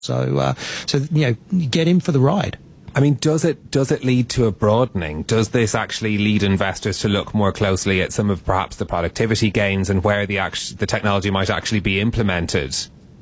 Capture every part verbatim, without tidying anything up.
So, uh, so you know, get in for the ride. I mean, does it does it lead to a broadening? Does this actually lead investors to look more closely at some of perhaps the productivity gains and where the act- the technology might actually be implemented?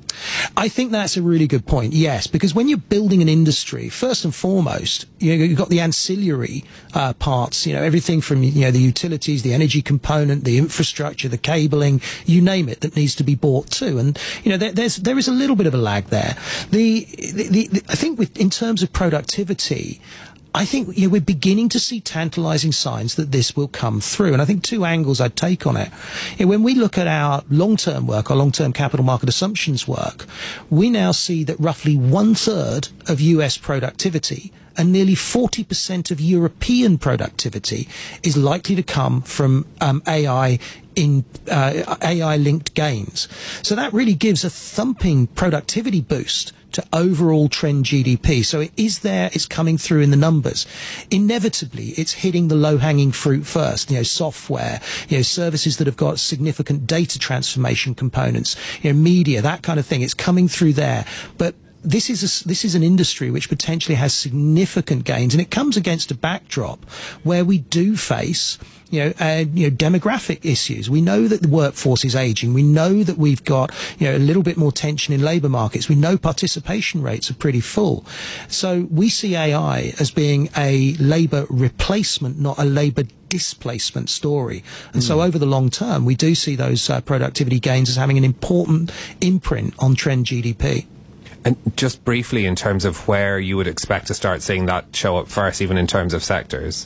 I think that's a really good point, yes, because when you're building an industry, first and foremost, you know, you've got the ancillary uh, parts, you know, everything from, you know, the utilities, the energy component, the infrastructure, the cabling, you name it, that needs to be bought too. And, you know, there, there's, there is a little bit of a lag there. The, the, the, the I think with, in terms of productivity, I think you know, we're beginning to see tantalizing signs that this will come through. And I think two angles I'd take on it. You know, when we look at our long-term work, our long-term capital market assumptions work, we now see that roughly one-third of U S productivity and nearly forty percent of European productivity is likely to come from um, A I in uh, A I-linked gains. So that really gives a thumping productivity boost to overall trend G D P. So it is there, it's coming through in the numbers. Inevitably, it's hitting the low-hanging fruit first, you know, software, you know, services that have got significant data transformation components, you know, media, that kind of thing. It's coming through there. But this is a, this is an industry which potentially has significant gains, and it comes against a backdrop where we do face you know, uh, you know, demographic issues. We know that the workforce is aging. We know that we've got, you know, a little bit more tension in labour markets. We know participation rates are pretty full. So we see A I as being a labour replacement, not a labour displacement story. And mm. so over the long term, we do see those uh, productivity gains as having an important imprint on trend G D P. And just briefly, in terms of where you would expect to start seeing that show up first, even in terms of sectors?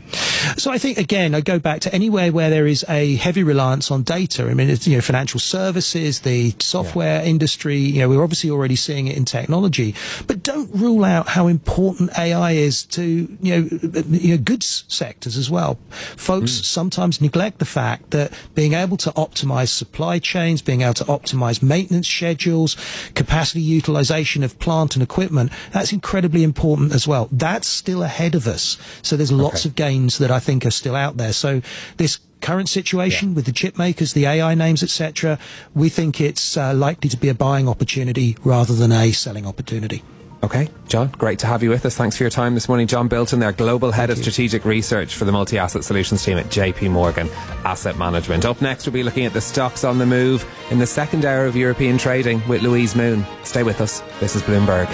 So I think, again, I go back to anywhere where there is a heavy reliance on data. I mean, it's, you know, financial services, the software yeah. industry, you know, we're obviously already seeing it in technology. But don't rule out how important A I is to, you know, you know goods sectors as well. Folks mm. sometimes neglect the fact that being able to optimize supply chains, being able to optimize maintenance schedules, capacity utilization of plant and equipment, that's incredibly important as well. That's still ahead of us. So there's lots okay. of gains that I think are still out there. So this current situation yeah. with the chip makers, the A I names, et cetera, we think it's uh, likely to be a buying opportunity rather than a selling opportunity. Okay, John, great to have you with us. Thanks for your time this morning. John Bilton, their Global Head Thank of you. Strategic Research for the Multi-Asset Solutions team at J P Morgan Asset Management. Up next, we'll be looking at the stocks on the move in the second hour of European trading with Louise Moon. Stay with us. This is Bloomberg.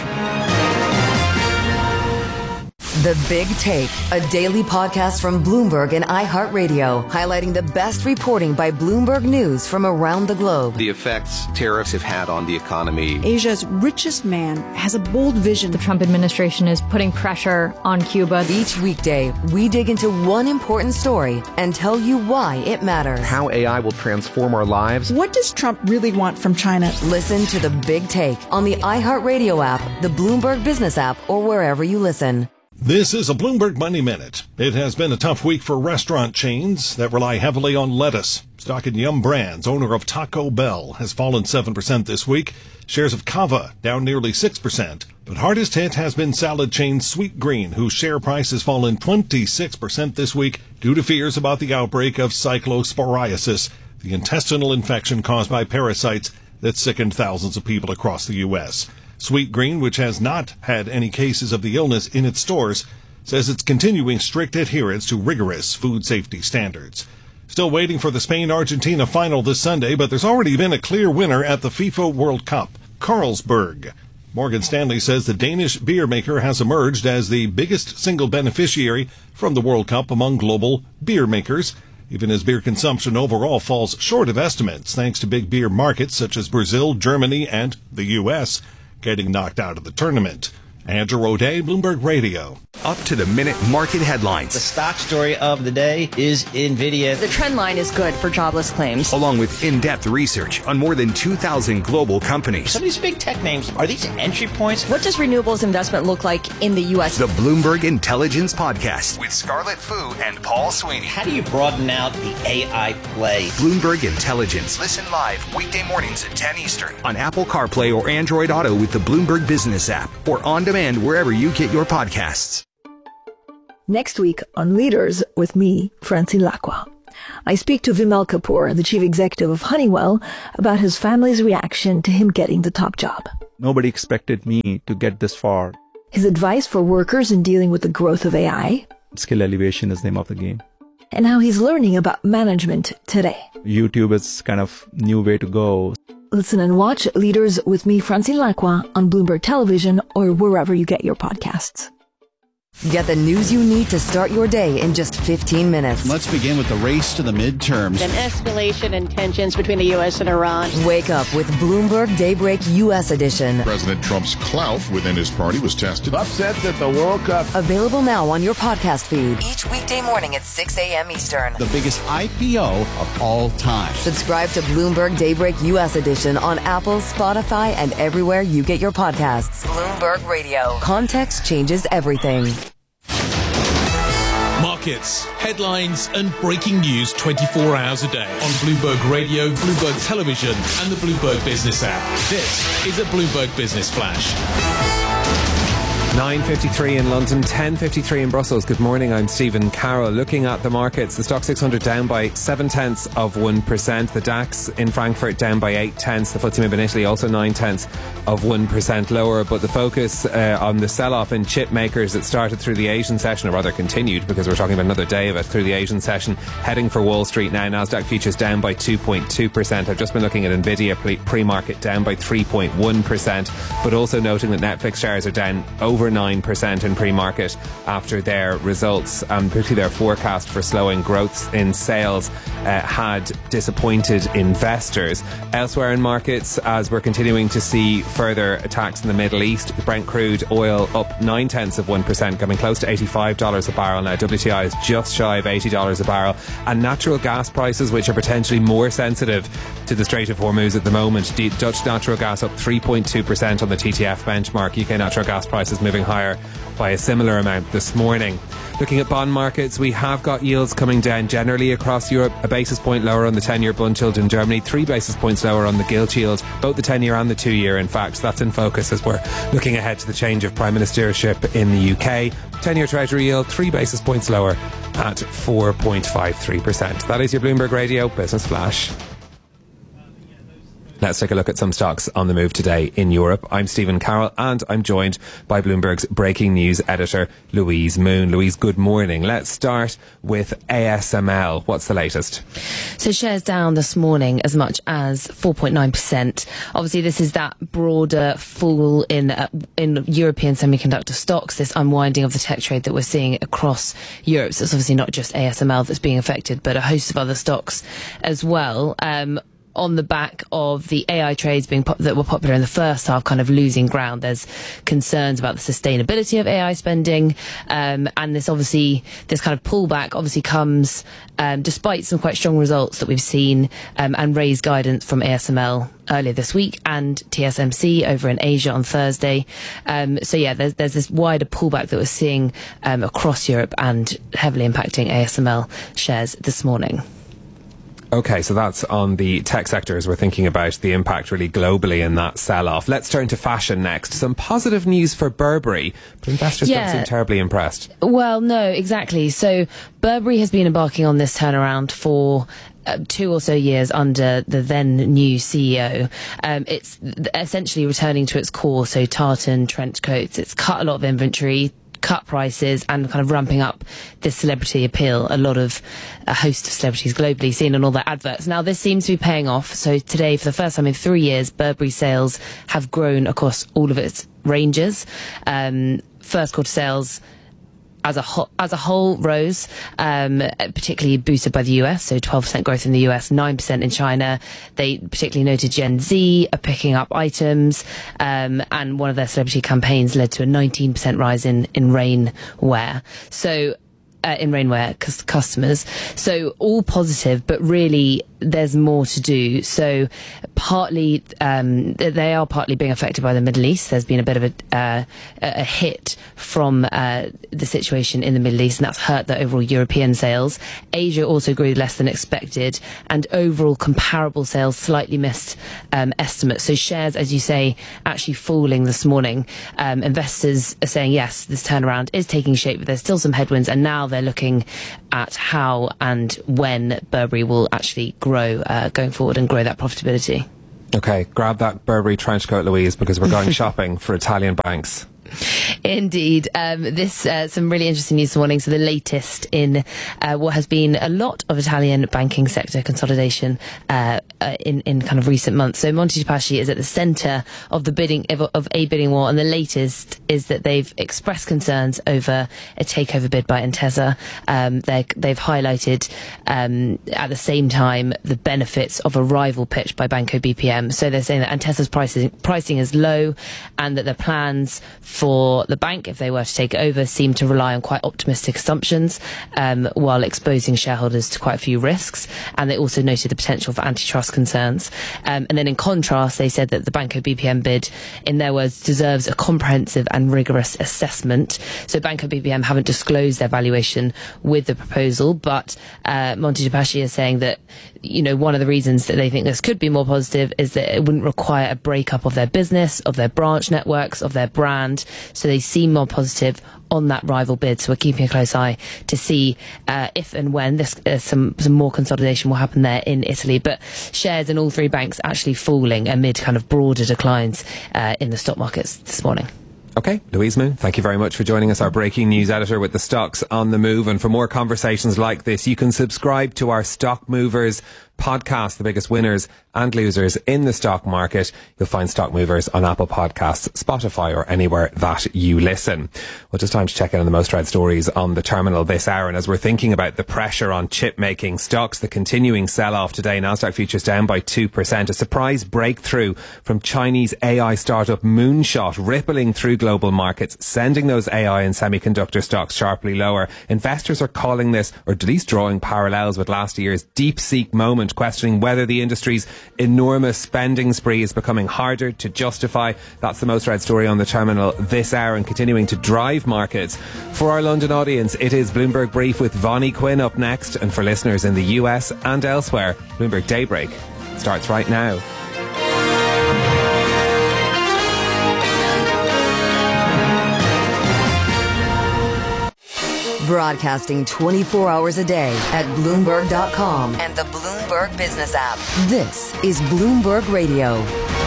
The Big Take, a daily podcast from Bloomberg and iHeartRadio, highlighting the best reporting by Bloomberg News from around the globe. The effects tariffs have had on the economy. Asia's richest man has a bold vision. The Trump administration is putting pressure on Cuba. Each weekday, we dig into one important story and tell you why it matters. How A I will transform our lives. What does Trump really want from China? Listen to The Big Take on the iHeartRadio app, the Bloomberg Business app, or wherever you listen. This is a Bloomberg Money Minute. It has been a tough week for restaurant chains that rely heavily on lettuce. Stock in Yum Brands, owner of Taco Bell, has fallen seven percent this week. Shares of Cava down nearly six percent. But hardest hit has been salad chain Sweetgreen, whose share price has fallen twenty-six percent this week due to fears about the outbreak of cyclosporiasis, the intestinal infection caused by parasites that sickened thousands of people across the U S Sweetgreen, which has not had any cases of the illness in its stores, says it's continuing strict adherence to rigorous food safety standards. Still waiting for the Spain-Argentina final this Sunday, but there's already been a clear winner at the FIFA World Cup, Carlsberg. Morgan Stanley says the Danish beer maker has emerged as the biggest single beneficiary from the World Cup among global beer makers, even as beer consumption overall falls short of estimates thanks to big beer markets such as Brazil, Germany, and the U S getting knocked out of the tournament. Andrew O'Day, Bloomberg Radio. Up to the minute market headlines. The stock story of the day is NVIDIA. The trend line is good for jobless claims. Along with in-depth research on more than two thousand global companies. Some of these big tech names, are these entry points? What does renewables investment look like in the U S? The Bloomberg Intelligence Podcast with Scarlett Fu and Paul Sweeney. How do you broaden out the A I play? Bloomberg Intelligence. Listen live weekday mornings at ten Eastern on Apple CarPlay or Android Auto with the Bloomberg Business app or on demand wherever you get your podcasts. Next week on Leaders with me, Francine Lacqua. I speak to Vimal Kapoor, the chief executive of Honeywell, about his family's reaction to him getting the top job. Nobody expected me to get this far. His advice for workers in dealing with the growth of A I. Skill elevation is the name of the game. And how he's learning about management today. YouTube is kind of new way to go. Listen and watch Leaders with me, Francine Lacqua, on Bloomberg Television or wherever you get your podcasts. Get the news you need to start your day in just fifteen minutes. Let's begin with the race to the midterms. An escalation in tensions between the U S and Iran. Wake up with Bloomberg Daybreak U S Edition. President Trump's clout within his party was tested. Upset at the World Cup. Available now on your podcast feed. Each weekday morning at six a.m. Eastern. The biggest I P O of all time. Subscribe to Bloomberg Daybreak U S Edition on Apple, Spotify, and everywhere you get your podcasts. Bloomberg Radio. Context changes everything. Markets, headlines, and breaking news twenty-four hours a day on Bloomberg Radio, Bloomberg Television, and the Bloomberg Business app. This is a Bloomberg Business Flash. nine fifty-three in London, ten fifty-three in Brussels. Good morning, I'm Stephen Carroll. Looking at the markets, the Stoxx six hundred down by seven tenths of one percent. The DAX in Frankfurt down by eight tenths. The F T S E in Italy also nine tenths of one percent lower. But the focus uh, on the sell-off in chip makers that started through the Asian session, or rather continued, because we're talking about another day of it through the Asian session, heading for Wall Street now. Nasdaq futures down by two point two percent. I've just been looking at Nvidia pre-market down by three point one percent, but also noting that Netflix shares are down over nine percent in pre-market after their results, and particularly their forecast for slowing growth in sales uh, had disappointed investors. Elsewhere in markets, as we're continuing to see further attacks in the Middle East, Brent crude oil up nine tenths of one percent, coming close to eighty-five dollars a barrel now. W T I is just shy of eighty dollars a barrel, and natural gas prices, which are potentially more sensitive to the Strait of Hormuz at the moment. Dutch natural gas up three point two percent on the T T F benchmark. U K natural gas prices moving higher by a similar amount this morning. Looking at bond markets, we have got yields coming down generally across Europe. A basis point lower on the ten-year Bund yield in Germany, three basis points lower on the gilt yield, both the ten-year and the two-year. In fact, that's in focus as we're looking ahead to the change of prime ministership in the U K. ten-year Treasury yield, three basis points lower at four point five three percent. That is your Bloomberg Radio Business Flash. Let's take a look at some stocks on the move today in Europe. I'm Stephen Carroll, and I'm joined by Bloomberg's breaking news editor, Louise Moon. Louise, good morning. Let's start with A S M L. What's the latest? So shares down this morning as much as four point nine percent. Obviously, this is that broader fall in uh, in European semiconductor stocks, this unwinding of the tech trade that we're seeing across Europe. So it's obviously not just A S M L that's being affected, but a host of other stocks as well. Um, on the back of the A I trades being pop- that were popular in the first half kind of losing ground. There's concerns about the sustainability of A I spending, um, and this obviously, this kind of pullback obviously comes um, despite some quite strong results that we've seen um, and raised guidance from A S M L earlier this week and T S M C over in Asia on Thursday. Um, so yeah, there's, there's this wider pullback that we're seeing um, across Europe and heavily impacting A S M L shares this morning. Okay, so that's on the tech sector as we're thinking about the impact really globally in that sell-off. Let's turn to fashion next. Some positive news for Burberry, but investors yeah. don't seem terribly impressed. Well, no, exactly. So Burberry has been embarking on this turnaround for Uh, two or so years under the then new C E O. Um, it's essentially returning to its core, so tartan, trench coats. It's cut a lot of inventory, cut prices, and kind of ramping up this celebrity appeal. A lot of a host of celebrities globally seen on all their adverts. Now this seems to be paying off. So today, for the first time in three years, Burberry sales have grown across all of its ranges. Um, first quarter sales As a, ho- as a whole rose, um, particularly boosted by the U S, so twelve percent growth in the U S, nine percent in China. They particularly noted Gen Z are picking up items, um, and one of their celebrity campaigns led to a nineteen percent rise in, in rainwear. So, uh, in rainwear c- customers. So all positive, but really there's more to do. So partly, um, they are partly being affected by the Middle East. There's been a bit of a, uh, a hit from uh, the situation in the Middle East, and that's hurt the overall European sales. Asia also grew less than expected, and overall comparable sales slightly missed um, estimates. So shares, as you say, actually falling this morning. Um, investors are saying, yes, this turnaround is taking shape, but there's still some headwinds, and now they're looking at how and when Burberry will actually grow uh, going forward and grow that profitability. Okay, grab that Burberry trench coat, Louise, because we're going shopping for Italian banks. Indeed. Um, this, uh, some really interesting news this morning. So the latest in uh, what has been a lot of Italian banking sector consolidation uh, uh, in, in kind of recent months. So Monte dei Paschi is at the centre of the bidding of, of a bidding war, and the latest is that they've expressed concerns over a takeover bid by Intesa. Um, they've highlighted um, at the same time the benefits of a rival pitch by Banco B P M. So they're saying that Intesa's pricing, pricing is low, and that the plans for the bank, if they were to take it over, seem to rely on quite optimistic assumptions, um, while exposing shareholders to quite a few risks. And they also noted the potential for antitrust concerns. Um, and then in contrast, they said that the Banco B P M bid, in their words, deserves a comprehensive and rigorous assessment. So Banco B P M haven't disclosed their valuation with the proposal, but uh, Monte dei Paschi is saying that, you know, one of the reasons that they think this could be more positive is that it wouldn't require a breakup of their business, of their branch networks, of their brand. So they seem more positive on that rival bid. So we're keeping a close eye to see uh, if and when this uh, some some more consolidation will happen there in Italy. But shares in all three banks actually falling amid kind of broader declines uh, in the stock markets this morning. Okay, Louise Moon, thank you very much for joining us, our breaking news editor with the stocks on the move. And for more conversations like this, you can subscribe to our Stock Movers podcast, the biggest winners and losers in the stock market. You'll find Stock Movers on Apple Podcasts, Spotify, or anywhere that you listen. Well, just time to check in on the most read stories on the terminal this hour. And as we're thinking about the pressure on chip making stocks, the continuing sell-off today, Nasdaq futures down by two percent. A surprise breakthrough from Chinese A I startup Moonshot rippling through global markets, sending those A I and semiconductor stocks sharply lower. Investors are calling this, or at least drawing parallels with last year's DeepSeek moment, questioning whether the industry's enormous spending spree is becoming harder to justify. That's the most read story on the terminal this hour, and continuing to drive markets. For our London audience, it is Bloomberg Brief with Vonnie Quinn up next, and for listeners in the U S and elsewhere, Bloomberg Daybreak starts right now. Broadcasting twenty-four hours a day at Bloomberg dot com and the Bloomberg Business app. This is Bloomberg Radio.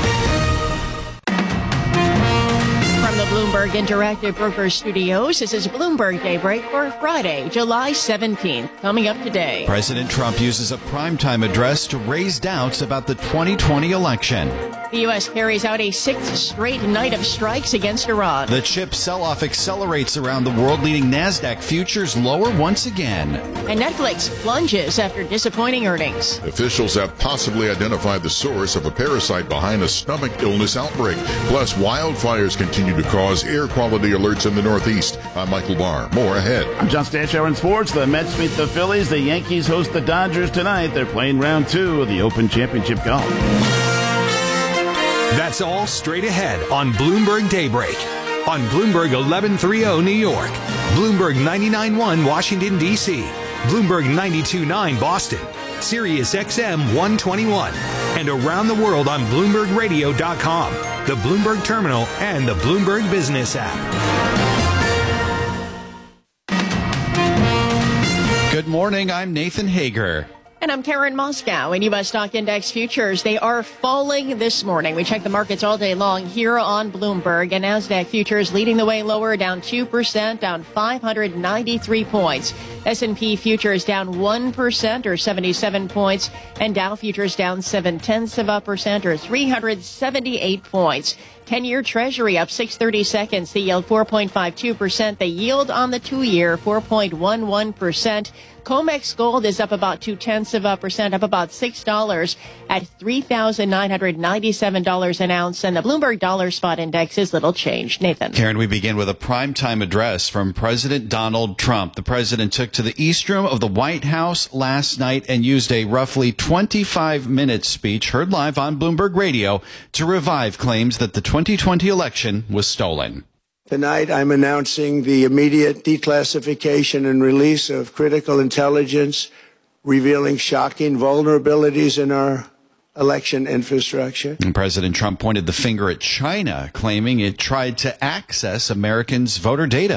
From the Bloomberg Interactive Brokers Studios, this is Bloomberg Daybreak for Friday, July seventeenth. Coming up today, President Trump uses a primetime address to raise doubts about the twenty twenty election. The U S carries out a sixth straight night of strikes against Iran. The chip sell-off accelerates around the world, leading NASDAQ futures lower once again. And Netflix plunges after disappointing earnings. Officials have possibly identified the source of a parasite behind a stomach illness outbreak. Plus, wildfires continue to cause air quality alerts in the Northeast. I'm Michael Barr. More ahead. I'm John Stanchow in sports. The Mets meet the Phillies. The Yankees host the Dodgers tonight. They're playing round two of the Open Championship Golf. That's all straight ahead on Bloomberg Daybreak. On Bloomberg eleven thirty New York, Bloomberg ninety-nine point one Washington, D C, Bloomberg ninety-two point nine Boston, Sirius X M one twenty-one, and around the world on Bloomberg Radio dot com, the Bloomberg Terminal, and the Bloomberg Business app. Good morning, I'm Nathan Hager. And I'm Karen Moscow. In U S stock index futures, they are falling this morning. We check the markets all day long here on Bloomberg. And NASDAQ futures leading the way lower, down two percent, down five hundred ninety-three points. S and P futures down one percent, or seventy-seven points. And Dow futures down seven tenths of a percent, or three hundred seventy-eight points. ten-year Treasury up six thirty-seconds. The yield four point five two percent. The yield on the two-year four point one one percent. COMEX Gold is up about two-tenths of a percent, up about six dollars at three thousand nine hundred ninety-seven dollars an ounce. And the Bloomberg Dollar Spot Index is little changed. Nathan. Karen, we begin with a primetime address from President Donald Trump. The president took to the East Room of the White House last night and used a roughly twenty-five minute speech heard live on Bloomberg Radio to revive claims that the twenty twenty election was stolen. Tonight, I'm announcing the immediate declassification and release of critical intelligence revealing shocking vulnerabilities in our election infrastructure. And President Trump pointed the finger at China, claiming it tried to access Americans' voter data.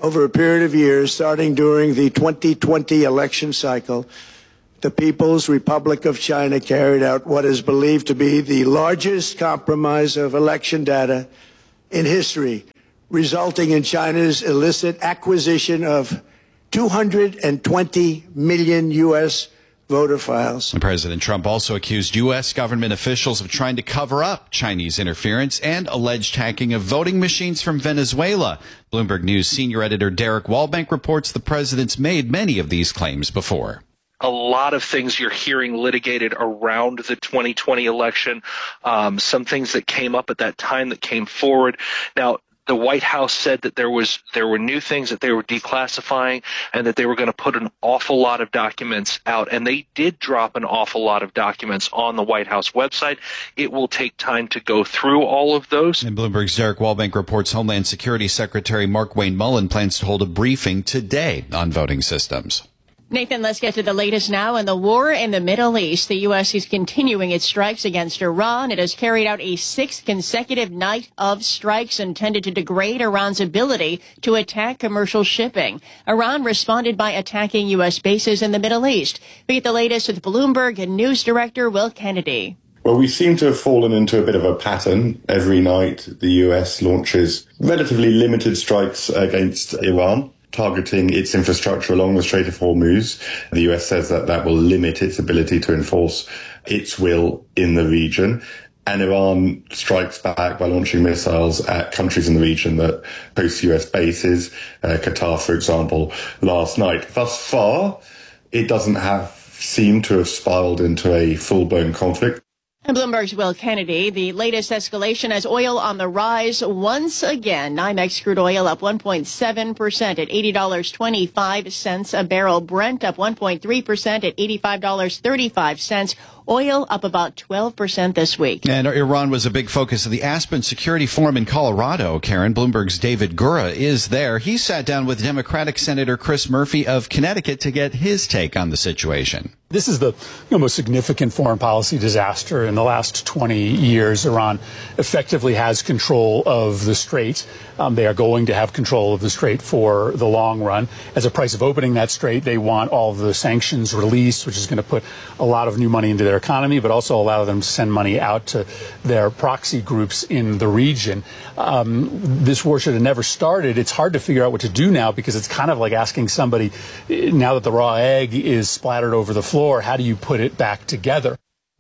Over a period of years, starting during the twenty twenty election cycle, the People's Republic of China carried out what is believed to be the largest compromise of election data in history, resulting in China's illicit acquisition of two hundred twenty million U S voter files. President Trump also accused U S government officials of trying to cover up Chinese interference and alleged hacking of voting machines from Venezuela. Bloomberg News senior editor Derek Wallbank reports the president's made many of these claims before. A lot of things you're hearing litigated around the twenty twenty election, um, some things that came up at that time that came forward. Now, the White House said that there was there were new things that they were declassifying and that they were going to put an awful lot of documents out. And they did drop an awful lot of documents on the White House website. It will take time to go through all of those. And Bloomberg's Derek Wallbank reports Homeland Security Secretary Mark Wayne Mullen plans to hold a briefing today on voting systems. Nathan, let's get to the latest now. In the war in the Middle East, the U S is continuing its strikes against Iran. It has carried out a sixth consecutive night of strikes intended to degrade Iran's ability to attack commercial shipping. Iran responded by attacking U S bases in the Middle East. We get the latest with Bloomberg and News Director Will Kennedy. Well, we seem to have fallen into a bit of a pattern. Every night, the U S launches relatively limited strikes against Iran, targeting its infrastructure along the Strait of Hormuz. The U S says that that will limit its ability to enforce its will in the region. And Iran strikes back by launching missiles at countries in the region that host U S bases, uh, Qatar, for example, last night. Thus far, it doesn't have seemed to have spiraled into a full-blown conflict. And Bloomberg's Will Kennedy. The latest escalation as oil on the rise once again. NYMEX crude oil up one point seven percent at eighty dollars and twenty-five cents a barrel. Brent up one point three percent at eighty-five dollars and thirty-five cents. Oil up about twelve percent this week. And Iran was a big focus of the Aspen Security Forum in Colorado. Karen, Bloomberg's David Gura is there. He sat down with Democratic Senator Chris Murphy of Connecticut to get his take on the situation. This is the you know, most significant foreign policy disaster in the last twenty years. Iran effectively has control of the strait. Um, they are going to have control of the strait for the long run. As a price of opening that strait, they want all of the sanctions released, which is going to put a lot of new money into their economy, but also allow them to send money out to their proxy groups in the region. Um, this war should have never started. It's hard to figure out what to do now because it's kind of like asking somebody, now that the raw egg is splattered over the floor, how do you put it back together?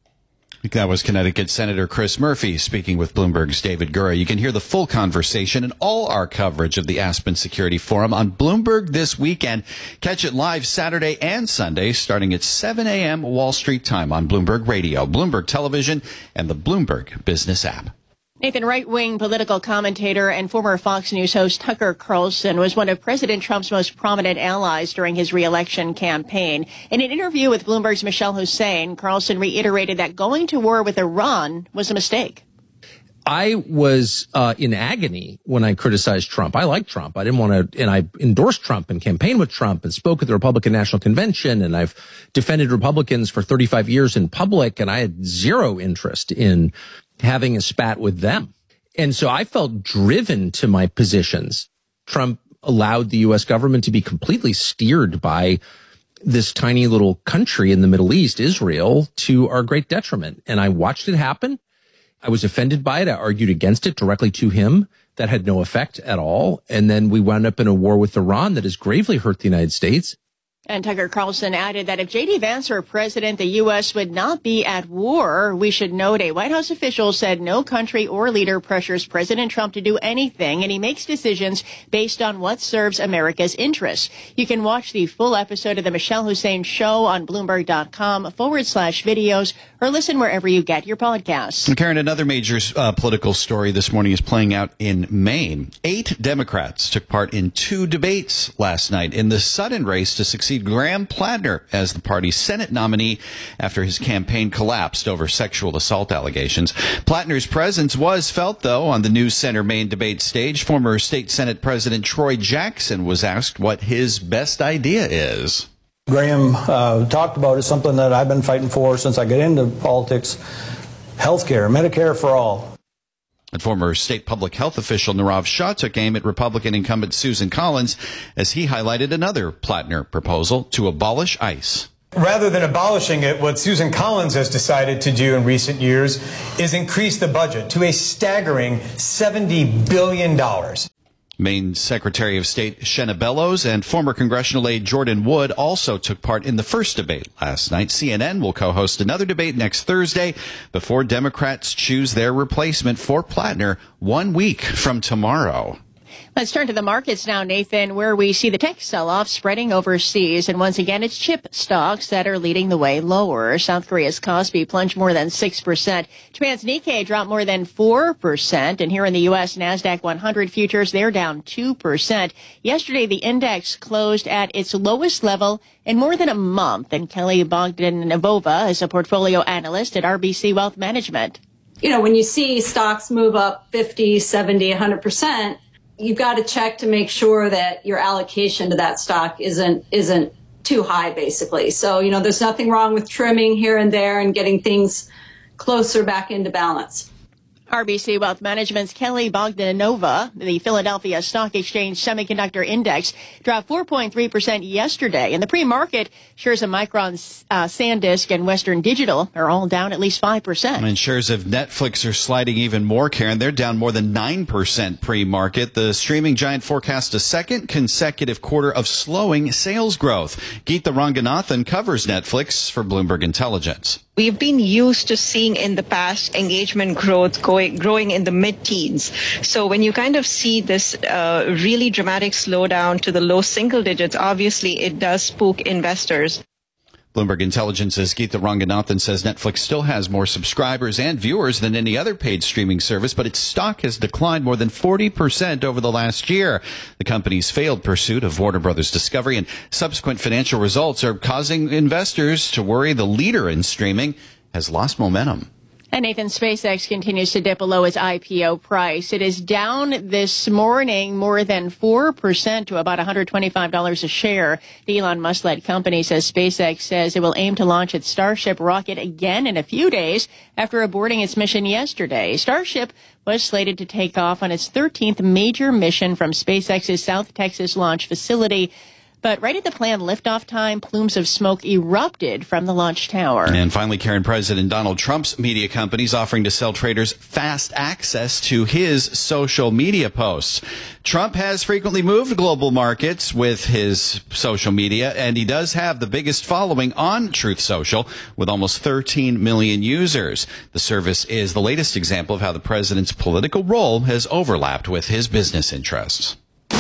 That was Connecticut Senator Chris Murphy speaking with Bloomberg's David Gura. You can hear the full conversation and all our coverage of the Aspen Security Forum on Bloomberg this weekend. Catch it live Saturday and Sunday starting at seven a.m. Wall Street time on Bloomberg Radio, Bloomberg Television, and the Bloomberg Business app. Nathan, right-wing political commentator and former Fox News host Tucker Carlson was one of President Trump's most prominent allies during his re-election campaign. In an interview with Bloomberg's Michelle Hussein, Carlson reiterated that going to war with Iran was a mistake. I was uh, in agony when I criticized Trump. I like Trump. I didn't want to, and I endorsed Trump and campaigned with Trump and spoke at the Republican National Convention, and I've defended Republicans for thirty-five years in public, and I had zero interest in having a spat with them. And so I felt driven to my positions. Trump allowed the U S government to be completely steered by this tiny little country in the Middle East, Israel, to our great detriment. And I watched it happen. I was offended by it. I argued against it directly to him. That had no effect at all. And then we wound up in a war with Iran that has gravely hurt the United States. And Tucker Carlson added that if J D. Vance were president, the U S would not be at war. We should note a White House official said no country or leader pressures President Trump to do anything, and he makes decisions based on what serves America's interests. You can watch the full episode of the Michelle Hussein Show on Bloomberg.com forward slash videos or listen wherever you get your podcasts. And Karen, another major uh, political story this morning is playing out in Maine. Eight Democrats took part in two debates last night in the sudden race to succeed Graham Plattner as the party's Senate nominee after his campaign collapsed over sexual assault allegations. Plattner's presence was felt, though, on the News Center Maine debate stage. Former State Senate President Troy Jackson was asked what his best idea is. Graham uh, talked about is something that I've been fighting for since I got into politics, health care, Medicare for all. And former state public health official Nirav Shah took aim at Republican incumbent Susan Collins as he highlighted another Plattner proposal to abolish ICE. Rather than abolishing it, what Susan Collins has decided to do in recent years is increase the budget to a staggering seventy billion dollars. Maine Secretary of State Shenna Bellows and former congressional aide Jordan Wood also took part in the first debate last night. C N N will co-host another debate next Thursday before Democrats choose their replacement for Plattner one week from tomorrow. Let's turn to the markets now, Nathan, where we see the tech sell-off spreading overseas. And once again, it's chip stocks that are leading the way lower. South Korea's Kospi plunged more than six percent. Japan's Nikkei dropped more than four percent. And here in the U S, NASDAQ one hundred futures, they're down two percent. Yesterday, the index closed at its lowest level in more than a month. And Kelly Bogdanova is a portfolio analyst at R B C Wealth Management. You know, when you see stocks move up fifty, seventy, one hundred percent, you've got to check to make sure that your allocation to that stock isn't isn't too high, basically. So, you know, there's nothing wrong with trimming here and there and getting things closer back into balance. R B C Wealth Management's Kelly Bogdanova, the Philadelphia Stock Exchange Semiconductor Index, dropped four point three percent yesterday. In the pre-market, shares of Micron, uh, SanDisk, and Western Digital are all down at least five percent. And shares of Netflix are sliding even more, Karen. They're down more than nine percent pre-market. The streaming giant forecasts a second consecutive quarter of slowing sales growth. Geeta Ranganathan covers Netflix for Bloomberg Intelligence. We've been used to seeing in the past engagement growth going, growing in the mid-teens. So when you kind of see this uh, really dramatic slowdown to the low single digits, obviously it does spook investors. Bloomberg Intelligence's Geeta Ranganathan says Netflix still has more subscribers and viewers than any other paid streaming service, but its stock has declined more than forty percent over the last year. The company's failed pursuit of Warner Brothers Discovery and subsequent financial results are causing investors to worry the leader in streaming has lost momentum. And Nathan, SpaceX continues to dip below its I P O price. It is down this morning more than four percent to about one hundred twenty-five dollars a share. The Elon Musk-led company says SpaceX says it will aim to launch its Starship rocket again in a few days after aborting its mission yesterday. Starship was slated to take off on its thirteenth major mission from SpaceX's South Texas launch facility. But right at the planned liftoff time, plumes of smoke erupted from the launch tower. And finally, Karen, President Donald Trump's media companies offering to sell traders fast access to his social media posts. Trump has frequently moved global markets with his social media, and he does have the biggest following on Truth Social with almost thirteen million users. The service is the latest example of how the president's political role has overlapped with his business interests.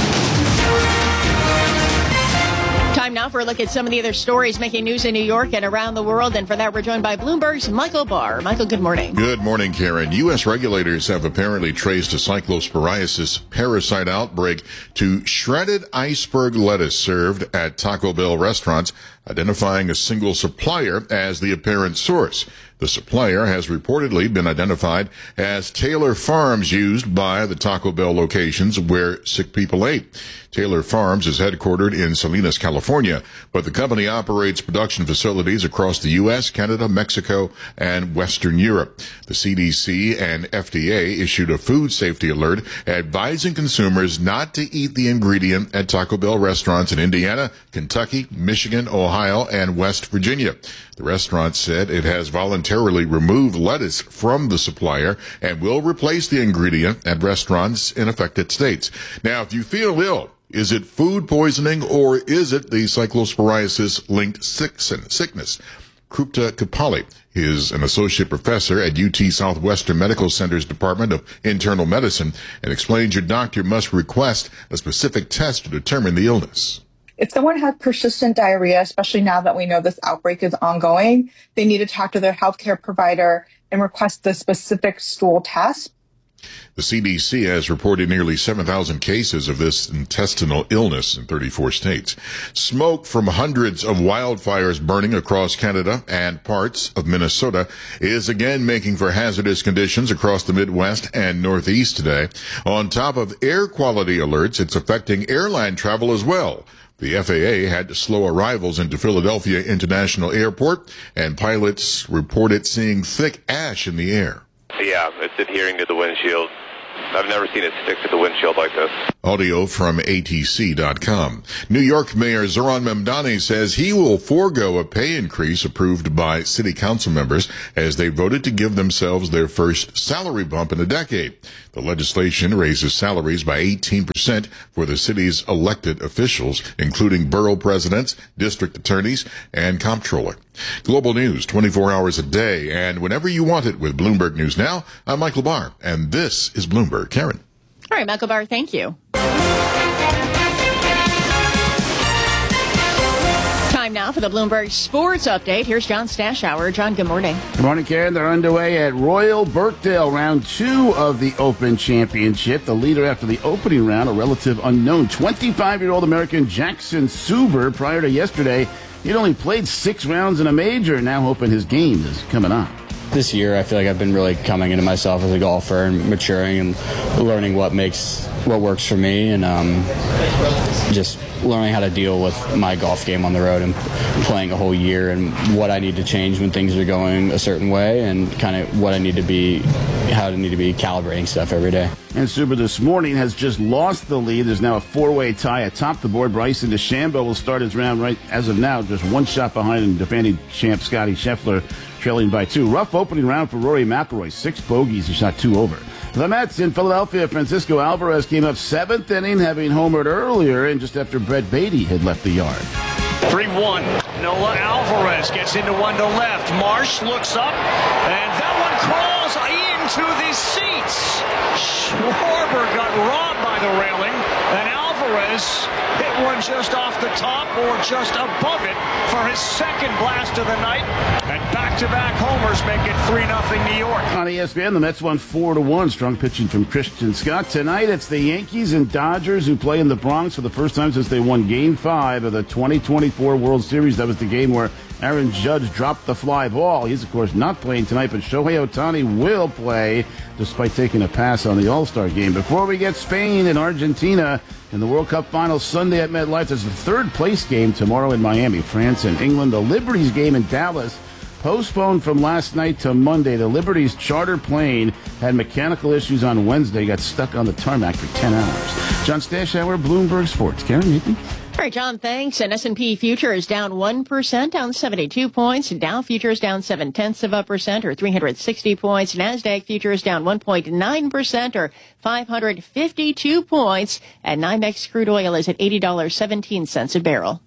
Time now for a look at some of the other stories making news in New York and around the world. And for that, we're joined by Bloomberg's Michael Barr. Michael, good morning. Good morning, Karen. U S regulators have apparently traced a cyclosporiasis parasite outbreak to shredded iceberg lettuce served at Taco Bell restaurants, identifying a single supplier as the apparent source. The supplier has reportedly been identified as Taylor Farms, used by the Taco Bell locations where sick people ate. Taylor Farms is headquartered in Salinas, California, but the company operates production facilities across the U S, Canada, Mexico, and Western Europe. The C D C and F D A issued a food safety alert advising consumers not to eat the ingredient at Taco Bell restaurants in Indiana, Kentucky, Michigan, Ohio, and West Virginia. The restaurant said it has voluntarily removed lettuce from the supplier and will replace the ingredient at restaurants in affected states. Now, if you feel ill, is it food poisoning or is it the cyclosporiasis-linked sickness? Krupta Kapali is an associate professor at U T Southwestern Medical Center's Department of Internal Medicine and explains your doctor must request a specific test to determine the illness. If someone has persistent diarrhea, especially now that we know this outbreak is ongoing, they need to talk to their healthcare provider and request the specific stool test. The C D C has reported nearly seven thousand cases of this intestinal illness in thirty-four states. Smoke from hundreds of wildfires burning across Canada and parts of Minnesota is again making for hazardous conditions across the Midwest and Northeast today. On top of air quality alerts, it's affecting airline travel as well. The F A A had to slow arrivals into Philadelphia International Airport, and pilots reported seeing thick ash in the air. Yeah, it's adhering to the windshield. I've never seen it stick to the windshield like this. Audio from A T C dot com. New York Mayor Zohran Mamdani says he will forego a pay increase approved by city council members as they voted to give themselves their first salary bump in a decade. The legislation raises salaries by eighteen percent for the city's elected officials, including borough presidents, district attorneys, and comptroller. Global news twenty-four hours a day and whenever you want it with Bloomberg News Now. I'm Michael Barr, and this is Bloomberg. Karen. All right, Michael Barr, thank you. Time now for the Bloomberg Sports Update. Here's John Stashower. John, good morning. Good morning, Karen. They're underway at Royal Birkdale, round two of the Open Championship. The leader after the opening round, a relative unknown, twenty-five-year-old American Jackson Suber. Prior to yesterday, he'd only played six rounds in a major, now hoping his game is coming on. This year, I feel like I've been really coming into myself as a golfer and maturing and learning what makes, what works for me, and um, just learning how to deal with my golf game on the road and playing a whole year and what I need to change when things are going a certain way and kind of what I need to be, how I need to be calibrating stuff every day. And Suber this morning has just lost the lead. There's now a four-way tie atop the board. Bryson DeChambeau will start his round right as of now, just one shot behind and defending champ Scotty Scheffler, trailing by two. Rough opening round for Rory McIlroy. Six bogeys. He shot two over. The Mets in Philadelphia. Francisco Alvarez came up seventh inning, having homered earlier, and just after Brett Beatty had left the yard. three one. Noah Alvarez gets into one to left. Marsh looks up, and that one crawls into the seats. Schwarber got robbed by the railing, and Alvarez hit one just off the top or just above it for his second blast of the night. And back-to-back homers make it three nothing New York. On E S P N, the Mets won four to one. Strong pitching from Christian Scott. Tonight, it's the Yankees and Dodgers who play in the Bronx for the first time since they won Game five of the twenty twenty-four World Series. That was the game where Aaron Judge dropped the fly ball. He's, of course, not playing tonight, but Shohei Ohtani will play despite taking a pass on the All-Star game. Before we get Spain and Argentina in the World Cup final Sunday at MetLife, there's a third-place game tomorrow in Miami. France and England. The Liberties game in Dallas postponed from last night to Monday. The Liberties charter plane had mechanical issues on Wednesday, got stuck on the tarmac for ten hours. John Stashower, Bloomberg Sports. Karen, anything? All right, John, thanks. And S and P futures down one percent, down seventy-two points. Dow futures down seven tenths of a percent, or three hundred sixty points. NASDAQ futures down one point nine percent, or five hundred fifty-two points. And NYMEX crude oil is at eighty dollars and seventeen cents a barrel.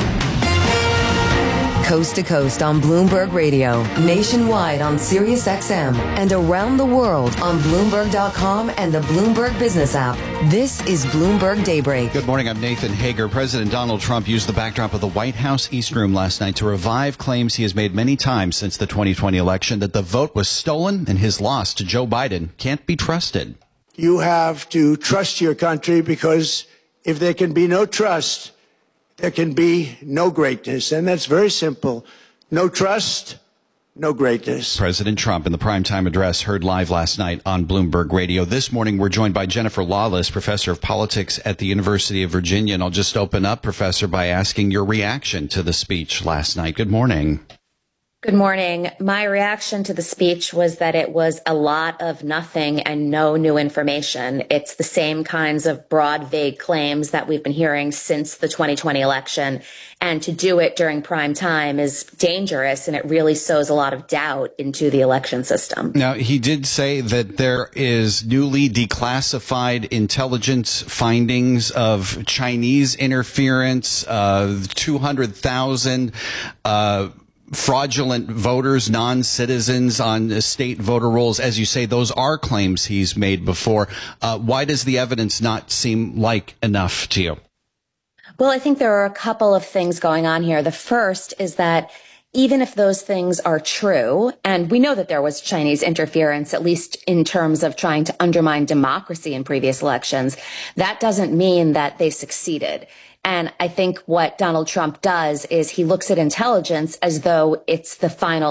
Coast to coast on Bloomberg Radio, nationwide on Sirius X M, and around the world on Bloomberg dot com and the Bloomberg Business app. This is Bloomberg Daybreak. Good morning. I'm Nathan Hager. President Donald Trump used the backdrop of the White House East Room last night to revive claims he has made many times since the twenty twenty election that the vote was stolen and his loss to Joe Biden can't be trusted. You have to trust your country, because if there can be no trust, there can be no greatness. And that's very simple. No trust, no greatness. President Trump in the primetime address heard live last night on Bloomberg Radio. This morning, we're joined by Jennifer Lawless, professor of politics at the University of Virginia. And I'll just open up, Professor, by asking your reaction to the speech last night. Good morning. Good morning. My reaction to the speech was that it was a lot of nothing and no new information. It's the same kinds of broad, vague claims that we've been hearing since the twenty twenty election. And to do it during prime time is dangerous, and it really sows a lot of doubt into the election system. Now, he did say that there is newly declassified intelligence findings of Chinese interference, uh, two hundred thousand uh fraudulent voters, non-citizens on state voter rolls. As you say, those are claims he's made before. Uh, why does the evidence not seem like enough to you? Well, I think there are a couple of things going on here. The first is that even if those things are true, and we know that there was Chinese interference, at least in terms of trying to undermine democracy in previous elections, that doesn't mean that they succeeded. And I think what Donald Trump does is he looks at intelligence as though it's the final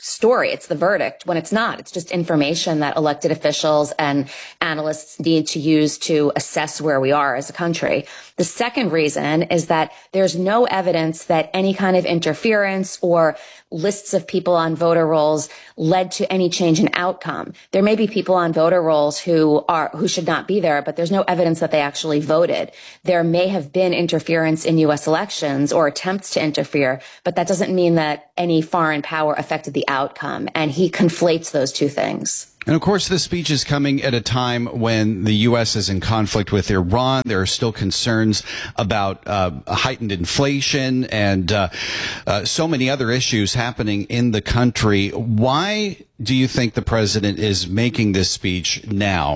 story. It's the verdict when it's not. It's just information that elected officials and analysts need to use to assess where we are as a country. The second reason is that there's no evidence that any kind of interference or lists of people on voter rolls led to any change in outcome. There may be people on voter rolls who are, who should not be there, but there's no evidence that they actually voted. There may have been interference in U S elections or attempts to interfere, but that doesn't mean that any foreign power affected the outcome. And he conflates those two things. And of course, this speech is coming at a time when the U S is in conflict with Iran. There are still concerns about uh, heightened inflation and uh, uh, so many other issues happening in the country. Why do you think the president is making this speech now?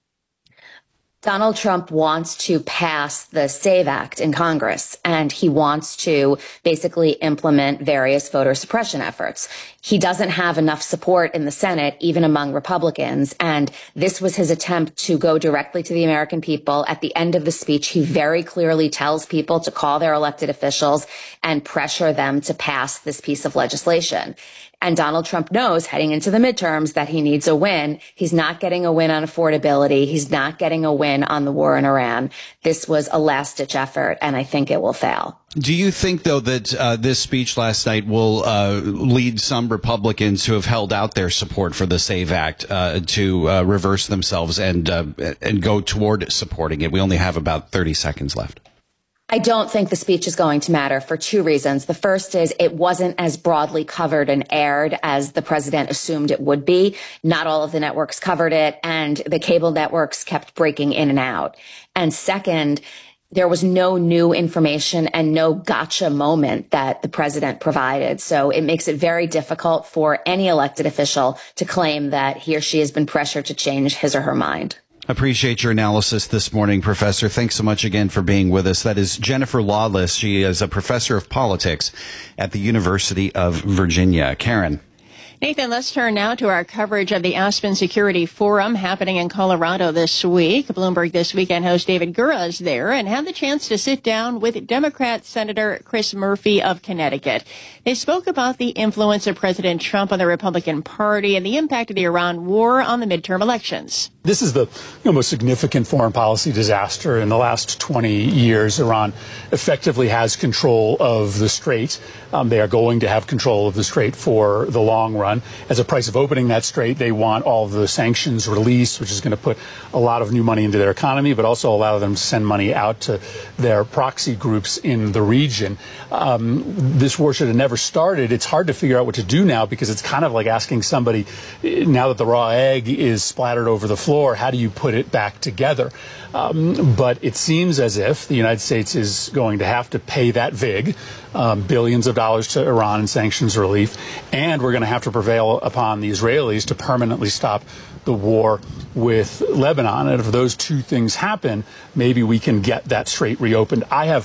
Donald Trump wants to pass the SAVE Act in Congress, and he wants to basically implement various voter suppression efforts. He doesn't have enough support in the Senate, even among Republicans, and this was his attempt to go directly to the American people. At the end of the speech, he very clearly tells people to call their elected officials and pressure them to pass this piece of legislation. And Donald Trump knows heading into the midterms that he needs a win. He's not getting a win on affordability. He's not getting a win on the war in Iran. This was a last-ditch effort, and I think it will fail. Do you think, though, that uh, this speech last night will uh, lead some Republicans who have held out their support for the SAVE Act uh, to uh, reverse themselves and uh, and go toward supporting it? We only have about thirty seconds left. I don't think the speech is going to matter for two reasons. The first is it wasn't as broadly covered and aired as the president assumed it would be. Not all of the networks covered it, and the cable networks kept breaking in and out. And second, there was no new information and no gotcha moment that the president provided. So it makes it very difficult for any elected official to claim that he or she has been pressured to change his or her mind. Appreciate your analysis this morning, Professor. Thanks so much again for being with us. That is Jennifer Lawless. She is a professor of politics at the University of Virginia. Karen. Nathan, let's turn now to our coverage of the Aspen Security Forum happening in Colorado this week. Bloomberg This Weekend host David Gura is there and had the chance to sit down with Democrat Senator Chris Murphy of Connecticut. They spoke about the influence of President Trump on the Republican Party and the impact of the Iran war on the midterm elections. This is the you know, most significant foreign policy disaster in the last twenty years. Iran effectively has control of the Strait. Um, they are going to have control of the Strait for the long run. As a price of opening that Strait, they want all of the sanctions released, which is going to put a lot of new money into their economy, but also allow them to send money out to their proxy groups in the region. Um, this war should have never started. It's hard to figure out what to do now because it's kind of like asking somebody, now that the raw egg is splattered over the floor, how do you put it back together? Um, but it seems as if the United States is going to have to pay that vig, um, billions of dollars to Iran in sanctions relief, and we're going to have to prevail upon the Israelis to permanently stop the war with Lebanon. And if those two things happen, maybe we can get that strait reopened. I have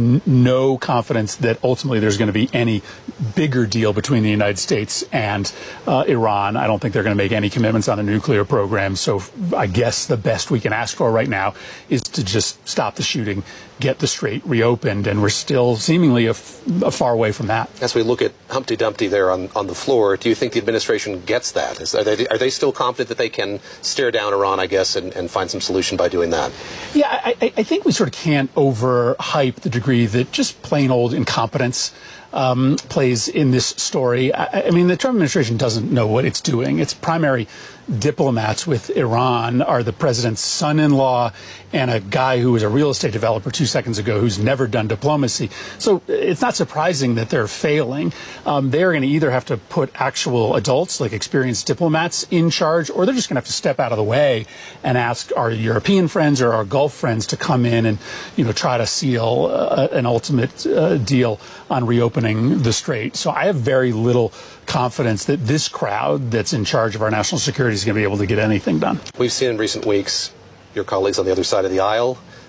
no confidence that ultimately there's going to be any bigger deal between the United States and uh, Iran. I don't think they're going to make any commitments on a nuclear program. So I guess the best we can ask for right now is to just stop the shooting, get the strait reopened, and we're still seemingly a, f- a far away from that. As we look at Humpty Dumpty there on, on the floor, do you think the administration gets that? Is, are, they, are they still confident that they can stare down Iran, I guess, and, and find some solution by doing that? Yeah, I, I think we sort of can't overhype the degree that just plain old incompetence um, plays in this story. I, I mean, the Trump administration doesn't know what it's doing. Its primary diplomats with Iran are the president's son-in-law and a guy who was a real estate developer two seconds ago who's never done diplomacy. So it's not surprising that they're failing. Um, they're going to either have to put actual adults, like experienced diplomats, in charge, or they're just going to have to step out of the way and ask our European friends or our Gulf friends to come in and, you know, try to seal uh, an ultimate uh, deal on reopening the strait. So I have very little confidence that this crowd that's in charge of our national security is going to be able to get anything done. We've seen in recent weeks your colleagues on the other side of the aisle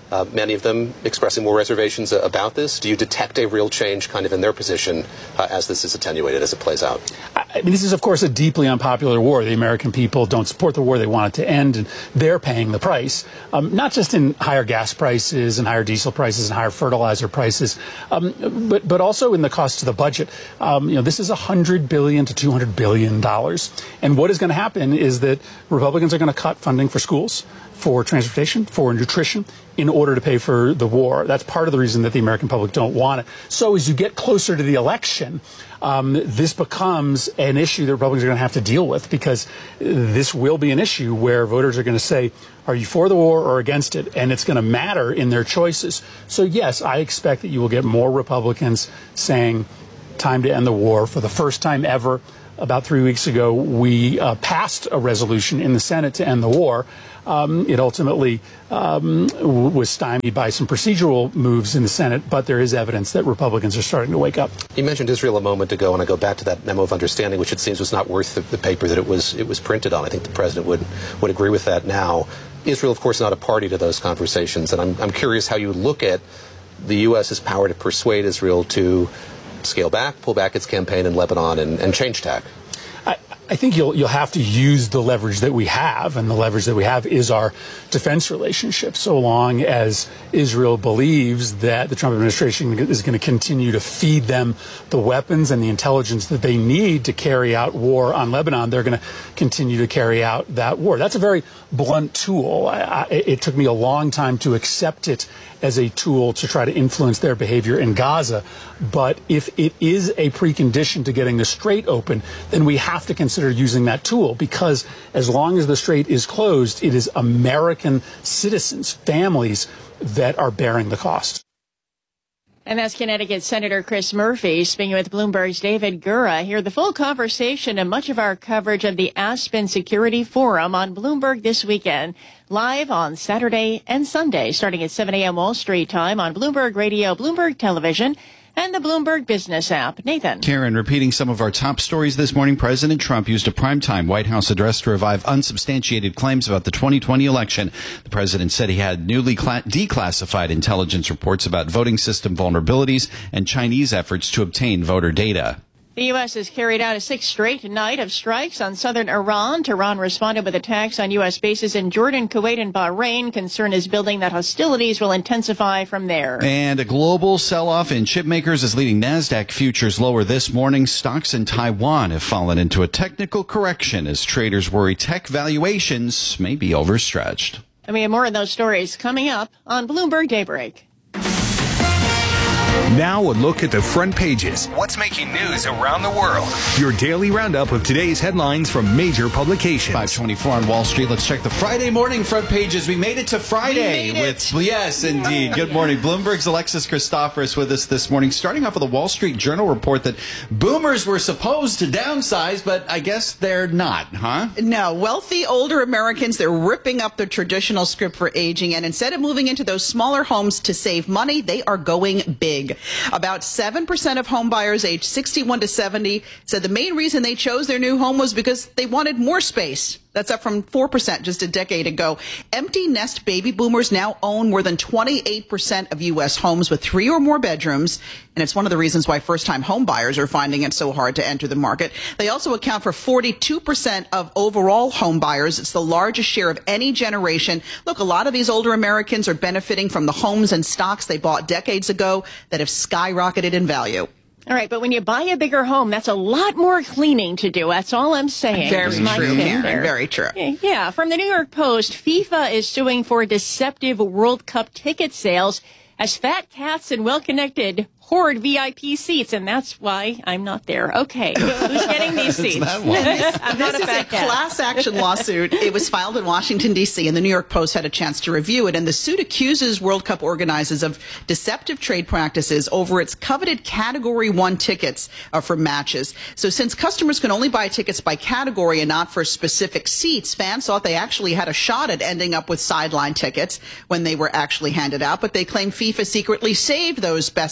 uh, many of them expressing more reservations about this. Do you detect a real change kind of in their position uh, as this is attenuated, as it plays out? I mean, this is, of course, a deeply unpopular war. The American people don't support the war. They want it to end, and they're paying the price, um, not just in higher gas prices and higher diesel prices and higher fertilizer prices, um, but but also in the cost to the budget. Um, you know, this is one hundred billion dollars to two hundred billion dollars. And what is going to happen is that Republicans are going to cut funding for schools, for transportation, for nutrition, in order to pay for the war. That's part of the reason that the American public don't want it. So as you get closer to the election, um, this becomes an issue that Republicans are going to have to deal with, because this will be an issue where voters are going to say, are you for the war or against it? And it's going to matter in their choices. So yes, I expect that you will get more Republicans saying, time to end the war. For the first time ever, about three weeks ago, we uh, passed a resolution in the Senate to end the war. Um, it ultimately um, was stymied by some procedural moves in the Senate, but there is evidence that Republicans are starting to wake up. You mentioned Israel a moment ago, and I go back to that memo of understanding, which it seems was not worth the, the paper that it was it was printed on. I think the president would would agree with that now. Israel, of course, not a party to those conversations, and I'm I'm curious how you look at the U S's power to persuade Israel to scale back, pull back its campaign in Lebanon, and, and change tack. I, I think you'll you'll have to use the leverage that we have, and the leverage that we have is our defense relationship. So long as Israel believes that the Trump administration is going to continue to feed them the weapons and the intelligence that they need to carry out war on Lebanon, they're going to continue to carry out that war. That's a very blunt tool. I, I, it took me a long time to accept it as a tool to try to influence their behavior in Gaza. But if it is a precondition to getting the Strait open, then we have to consider using that tool, because as long as the Strait is closed, it is American citizens, families, that are bearing the cost. And that's Connecticut Senator Chris Murphy speaking with Bloomberg's David Gura. Hear the full conversation and much of our coverage of the Aspen Security Forum on Bloomberg this weekend, live on Saturday and Sunday, starting at seven a.m. Wall Street time on Bloomberg Radio, Bloomberg Television, and the Bloomberg Business app. Nathan. Karen, repeating some of our top stories this morning, President Trump used a primetime White House address to revive unsubstantiated claims about the twenty twenty election. The president said he had newly declassified intelligence reports about voting system vulnerabilities and Chinese efforts to obtain voter data. The U S has carried out a sixth straight night of strikes on southern Iran. Tehran responded with attacks on U S bases in Jordan, Kuwait, and Bahrain. Concern is building that hostilities will intensify from there. And a global sell-off in chip makers is leading NASDAQ futures lower this morning. Stocks in Taiwan have fallen into a technical correction as traders worry tech valuations may be overstretched. And we have more of those stories coming up on Bloomberg Daybreak. Now a look at the front pages. What's making news around the world? Your daily roundup of today's headlines from major publications. five twenty-four on Wall Street. Let's check the Friday morning front pages. We made it to Friday. We made it. with Yes, indeed. Good morning. Bloomberg's Alexis Christoforous with us this morning. Starting off with a Wall Street Journal report that boomers were supposed to downsize, but I guess they're not, huh? No. Wealthy older Americans, they're ripping up the traditional script for aging, and instead of moving into those smaller homes to save money, they are going big. About seven percent of home buyers aged sixty-one to seventy said the main reason they chose their new home was because they wanted more space. That's up from four percent just a decade ago. Empty nest baby boomers now own more than twenty-eight percent of U S homes with three or more bedrooms. And it's one of the reasons why first-time home buyers are finding it so hard to enter the market. They also account for forty-two percent of overall home buyers. It's the largest share of any generation. Look, a lot of these older Americans are benefiting from the homes and stocks they bought decades ago that have skyrocketed in value. All right, but when you buy a bigger home, that's a lot more cleaning to do. That's all I'm saying. Very true, Karen. Very true. Yeah, from the New York Post, FIFA is suing for deceptive World Cup ticket sales as fat cats and well-connected hoard V I P seats, and that's why I'm not there. Okay, who's getting these seats? this I'm this not a is fat a cat. class action lawsuit. It was filed in Washington, D C, and the New York Post had a chance to review it. And the suit accuses World Cup organizers of deceptive trade practices over its coveted Category one tickets uh, for matches. So since customers can only buy tickets by category and not for specific seats, fans thought they actually had a shot at ending up with sideline tickets when they were actually handed out. But they claim FIFA secretly saved those best seats for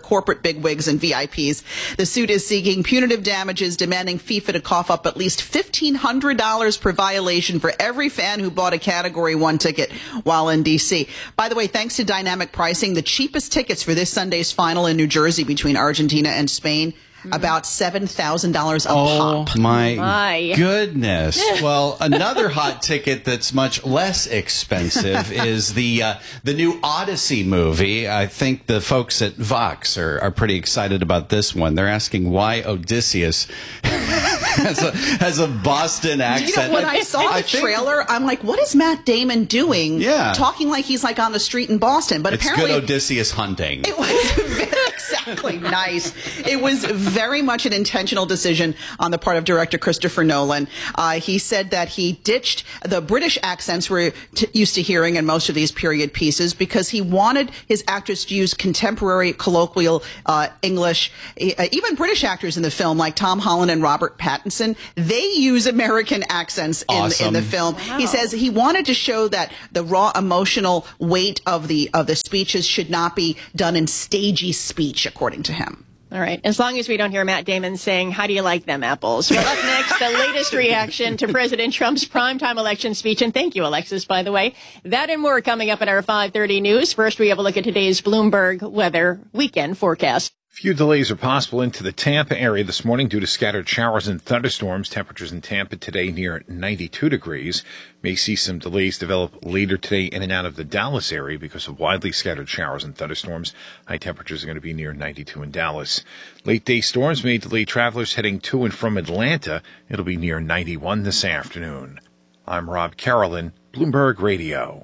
corporate bigwigs and V I Ps. The suit is seeking punitive damages, demanding FIFA to cough up at least fifteen hundred dollars per violation for every fan who bought a Category one ticket while in D C. By the way, thanks to dynamic pricing, the cheapest tickets for this Sunday's final in New Jersey between Argentina and Spain, about seven thousand dollars a oh, pop. My, my goodness. Well, another hot ticket that's much less expensive is the uh, the new Odyssey movie. I think the folks at Vox are, are pretty excited about this one. They're asking why Odysseus has a, has a Boston accent. You know, when I saw the I think, trailer, I'm like, what is Matt Damon doing? Yeah. Talking like he's like on the street in Boston. But it's apparently good Odysseus hunting. It was very, exactly nice. It was very much an intentional decision on the part of director Christopher Nolan. Uh, he said that he ditched the British accents we're t- used to hearing in most of these period pieces because he wanted his actors to use contemporary colloquial uh, English. Uh, even British actors in the film, like Tom Holland and Robert Pattinson, they use American accents in, awesome. in the film. Wow. He says he wanted to show that the raw emotional weight of the of the speeches should not be done in stagey speech, according to him. All right. As long as we don't hear Matt Damon saying, how do you like them apples? Well, up next, the latest reaction to President Trump's primetime election speech. And thank you, Alexis, by the way. That and more coming up in our five thirty news. First, we have a look at today's Bloomberg weather weekend forecast. Few delays are possible into the Tampa area this morning due to scattered showers and thunderstorms. Temperatures in Tampa today near ninety-two degrees. May see some delays develop later today in and out of the Dallas area because of widely scattered showers and thunderstorms. High temperatures are going to be near ninety-two in Dallas. Late day storms may delay travelers heading to and from Atlanta. It'll be near ninety-one this afternoon. I'm Rob Carolyn, Bloomberg Radio.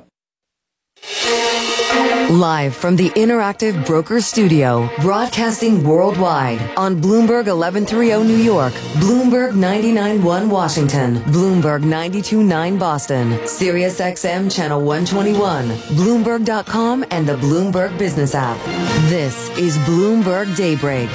Live from the Interactive Broker Studio, broadcasting worldwide on Bloomberg eleven thirty New York, Bloomberg ninety-nine point one Washington, Bloomberg ninety-two point nine Boston, Sirius X M Channel one twenty-one, Bloomberg dot com, and the Bloomberg Business app. This is Bloomberg Daybreak.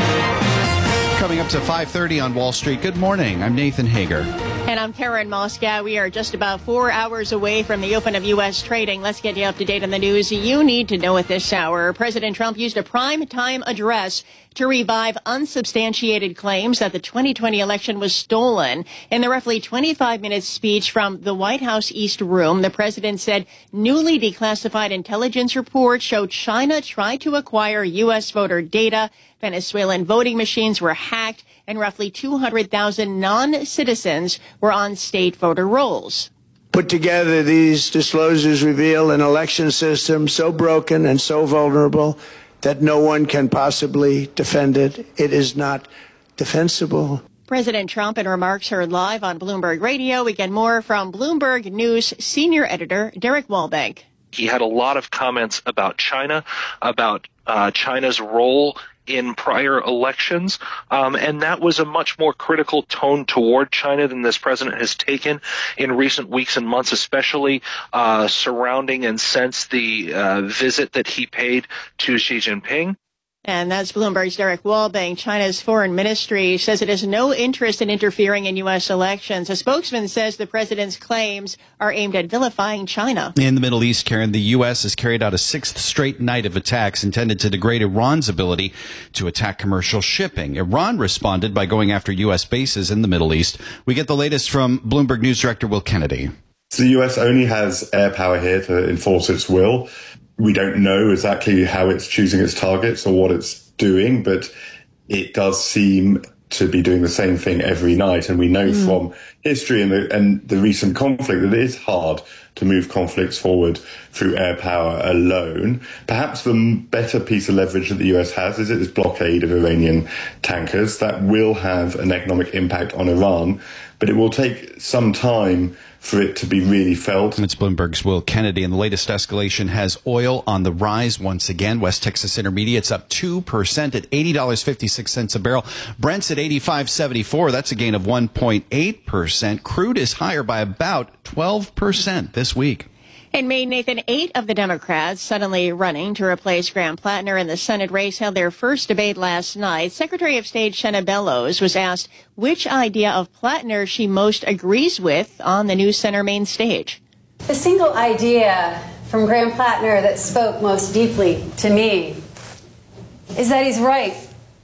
Coming up to five thirty on Wall Street. Good morning. I'm Nathan Hager. And I'm Karen Moscow. We are just about four hours away from the open of U S trading. Let's get you up to date on the news you need to know at this hour. President Trump used a prime time address to revive unsubstantiated claims that the twenty twenty election was stolen. In the roughly twenty-five minute speech from the White House East Room, the president said newly declassified intelligence reports showed China tried to acquire U S voter data, Venezuelan voting machines were hacked, and roughly two hundred thousand non-citizens were on state voter rolls. Put together, these disclosures reveal an election system so broken and so vulnerable that no one can possibly defend it. It is not defensible. President Trump in remarks heard live on Bloomberg Radio. We get more from Bloomberg News senior editor Derek Wallbank. He had a lot of comments about China, about uh, China's role in prior elections, um, and that was a much more critical tone toward China than this president has taken in recent weeks and months, especially uh, surrounding and since the uh, visit that he paid to Xi Jinping. And that's Bloomberg's Derek Wallbank. China's foreign ministry says it has no interest in interfering in U S elections. A spokesman says the president's claims are aimed at vilifying China. In the Middle East, Karen, the U S has carried out a sixth straight night of attacks intended to degrade Iran's ability to attack commercial shipping. Iran responded by going after U S bases in the Middle East. We get the latest from Bloomberg News Director Will Kennedy. So the U S only has air power here to enforce its will. We don't know exactly how it's choosing its targets or what it's doing, but it does seem to be doing the same thing every night. And we know mm. from history and the, and the recent conflict that it is hard to move conflicts forward through air power alone. Perhaps the better piece of leverage that the U S has is its blockade of Iranian tankers. That will have an economic impact on Iran, but it will take some time for it to be really felt. It's Bloomberg's Will Kennedy, and the latest escalation has oil on the rise once again. West Texas Intermediate's up two percent at eighty dollars and fifty-six cents a barrel. Brent's at eighty-five seventy-four. That's a gain of one point eight percent. Crude is higher by about twelve percent this week. In Maine, Nathan, eight of the Democrats suddenly running to replace Graham Plattner in the Senate race held their first debate last night. Secretary of State Shenna Bellows was asked which idea of Plattner she most agrees with on the new center main stage. The single idea from Graham Plattner that spoke most deeply to me is that he's right.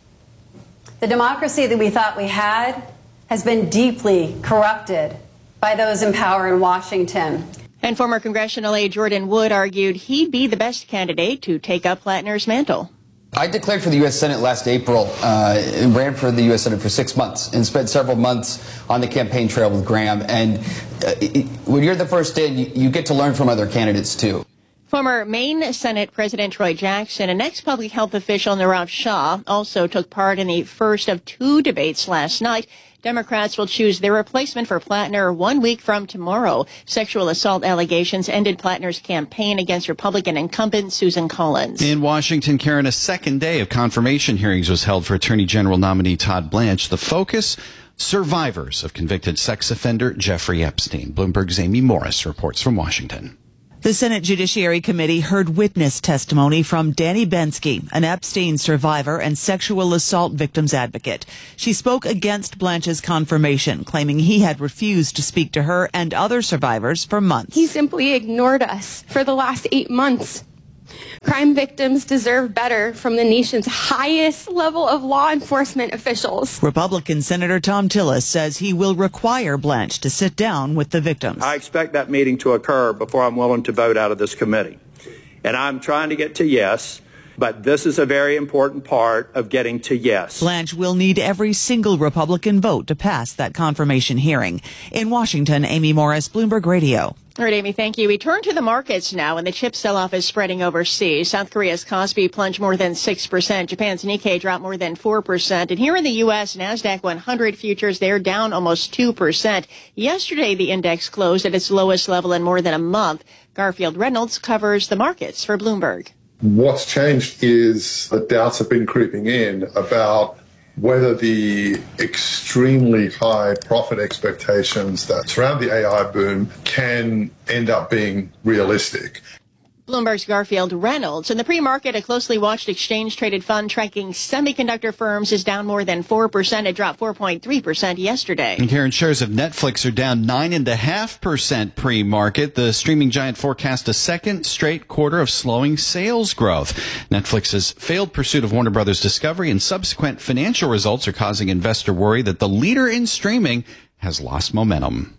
The democracy that we thought we had has been deeply corrupted by those in power in Washington. And former congressional aide Jordan Wood argued he'd be the best candidate to take up Plattner's mantle. I declared for the U S Senate last April, uh, and ran for the U S Senate for six months and spent several months on the campaign trail with Graham. And uh, it, when you're the first in, you, you get to learn from other candidates, too. Former Maine Senate President Troy Jackson and ex-public health official Nirav Shah also took part in the first of two debates last night. Democrats will choose their replacement for Plattner one week from tomorrow. Sexual assault allegations ended Plattner's campaign against Republican incumbent Susan Collins. In Washington, Karen, a second day of confirmation hearings was held for Attorney General nominee Todd Blanche. The focus, survivors of convicted sex offender Jeffrey Epstein. Bloomberg's Amy Morris reports from Washington. The Senate Judiciary Committee heard witness testimony from Danny Bensky, an Epstein survivor and sexual assault victims advocate. She spoke against Blanche's confirmation, claiming he had refused to speak to her and other survivors for months. He simply ignored us for the last eight months. Crime victims deserve better from the nation's highest level of law enforcement officials. Republican Senator Tom Tillis says he will require Blanche to sit down with the victims. I expect that meeting to occur before I'm willing to vote out of this committee. And I'm trying to get to yes, but this is a very important part of getting to yes. Blanche will need every single Republican vote to pass that confirmation hearing. In Washington, Amy Morris, Bloomberg Radio. All right, Amy, thank you. We turn to the markets now, and the chip sell-off is spreading overseas. South Korea's Kospi plunged more than six percent. Japan's Nikkei dropped more than four percent. And here in the U S, NASDAQ one hundred futures, they're down almost two percent. Yesterday, the index closed at its lowest level in more than a month. Garfield Reynolds covers the markets for Bloomberg. What's changed is the doubts have been creeping in about whether the extremely high profit expectations that surround the A I boom can end up being realistic. Bloomberg's Garfield Reynolds. In the pre-market, a closely watched exchange-traded fund tracking semiconductor firms is down more than four percent. It dropped four point three percent yesterday. And Karen, shares of Netflix are down nine point five percent pre-market. The streaming giant forecast a second straight quarter of slowing sales growth. Netflix's failed pursuit of Warner Brothers Discovery and subsequent financial results are causing investor worry that the leader in streaming has lost momentum.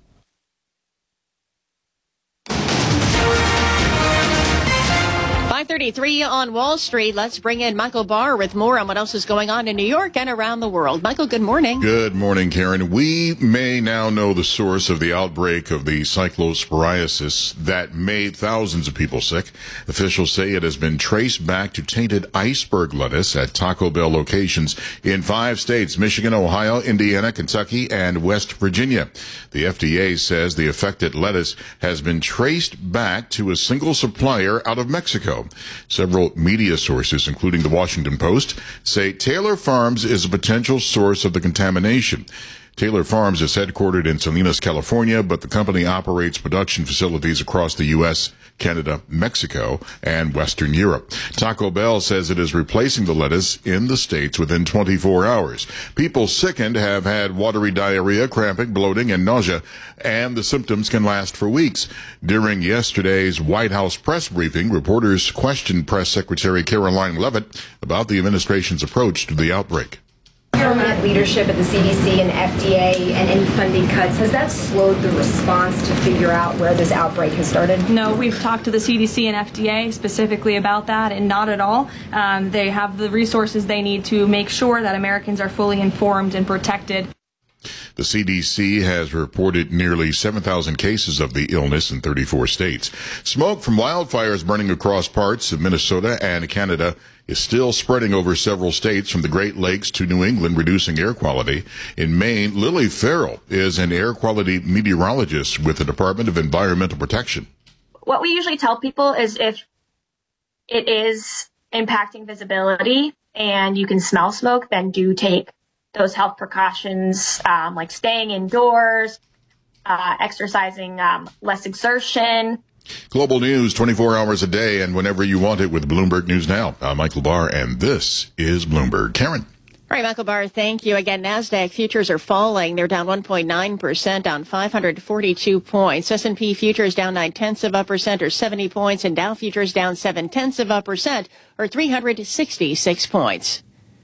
five thirty-three on Wall Street. Let's bring in Michael Barr with more on what else is going on in New York and around the world. Michael, good morning. Good morning, Karen. We may now know the source of the outbreak of the cyclosporiasis that made thousands of people sick. Officials say it has been traced back to tainted iceberg lettuce at Taco Bell locations in five states: Michigan, Ohio, Indiana, Kentucky, and West Virginia. The F D A says the affected lettuce has been traced back to a single supplier out of Mexico. Several media sources, including the Washington Post, say Taylor Farms is a potential source of the contamination. Taylor Farms is headquartered in Salinas, California, but the company operates production facilities across the U S, Canada, Mexico, and Western Europe. Taco Bell says it is replacing the lettuce in the States within twenty-four hours. People sickened have had watery diarrhea, cramping, bloating, and nausea, and the symptoms can last for weeks. During yesterday's White House press briefing, reporters questioned Press Secretary Caroline Leavitt about the administration's approach to the outbreak. Government leadership at the C D C and F D A and any funding cuts, has that slowed the response to figure out where this outbreak has started? No, we've talked to the C D C and F D A specifically about that, and not at all. Um, they have the resources they need to make sure that Americans are fully informed and protected. The C D C has reported nearly seven thousand cases of the illness in thirty-four states. Smoke from wildfires burning across parts of Minnesota and Canada is still spreading over several states from the Great Lakes to New England, reducing air quality. In Maine, Lily Farrell is an air quality meteorologist with the Department of Environmental Protection. What we usually tell people is if it is impacting visibility and you can smell smoke, then do take those health precautions, um, like staying indoors, uh, exercising um, less exertion. Global news twenty-four hours a day and whenever you want it with Bloomberg News Now. I'm Michael Barr, and this is Bloomberg. Karen. All right, Michael Barr, thank you. Again, NASDAQ futures are falling. They're down one point nine percent, down five hundred forty-two points. S and P futures down nine tenths of a percent, or seventy points, and Dow futures down seven tenths of a percent, or three hundred sixty-six points.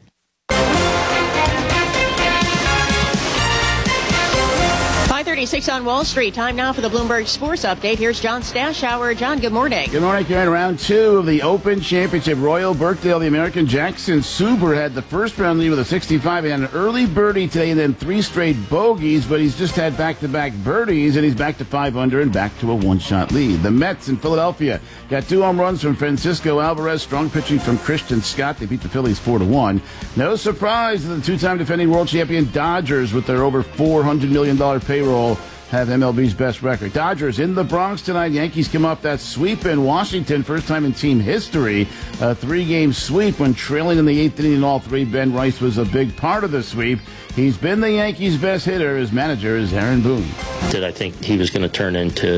five thirty-six on Wall Street. Time now for the Bloomberg Sports Update. Here's John Stashower. John, good morning. Good morning, Karen. Round two of the Open Championship. Royal Birkdale, the American Jackson Suber, had the first round lead with a sixty-five. He had an early birdie today and then three straight bogeys, but he's just had back-to-back birdies, and he's back to five under and back to a one-shot lead. The Mets in Philadelphia got two home runs from Francisco Alvarez, strong pitching from Christian Scott. They beat the Phillies four to one. No surprise that the two-time defending world champion Dodgers, with their over four hundred million dollars payroll, have M L B's best record. Dodgers in the Bronx tonight. Yankees come off that sweep in Washington. First time in team history. A three-game sweep when trailing in the eighth inning in all three. Ben Rice was a big part of the sweep. He's been the Yankees' best hitter. His manager is Aaron Boone. Did I think he was going to turn into